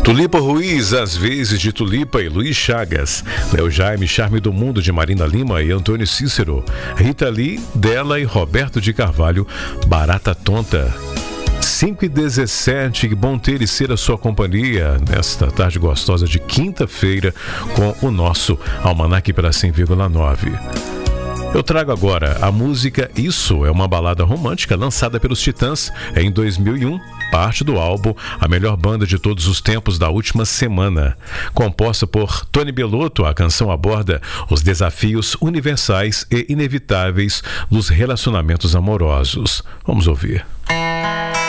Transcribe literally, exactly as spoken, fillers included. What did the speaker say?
Tulipa Ruiz, às vezes de Tulipa e Luiz Chagas, Léo Jaime, Charme do Mundo de Marina Lima e Antônio Cícero, Rita Lee, Dela e Roberto de Carvalho, Barata Tonta. cinco e dezessete, que bom ter e ser a sua companhia nesta tarde gostosa de quinta-feira com o nosso Almanac para cem vírgula nove. Eu trago agora a música Isso é uma balada romântica lançada pelos Titãs em dois mil e um, parte do álbum A Melhor Banda de Todos os Tempos da Última Semana. Composta por Tony Bellotto, a canção aborda os desafios universais e inevitáveis dos relacionamentos amorosos. Vamos ouvir.